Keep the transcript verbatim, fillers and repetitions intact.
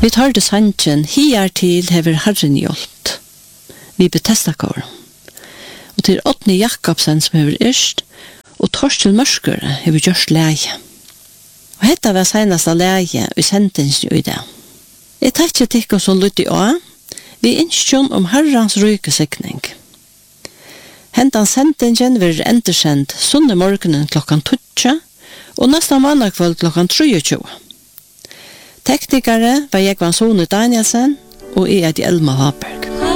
Vi tar det sannsyn, hier til hever Herren hjulpt. Vi betestakår. Og til Åtne Jakobsen som hever yrst, og Torsten Mørskere hever gjørst leie. Og hetta var senast av leie i sentensen i det. Jeg tar ikke tikk som lytte av, vi innskjøn om Herrens rykesikning. Hentan sentensen vil endersendt sunne morgenen klokkan tjueto, og nesten mannakveld klokkan tjuetre. Teknikere var Jekvan Sone Danielsen, og jeg er Elma Haberg.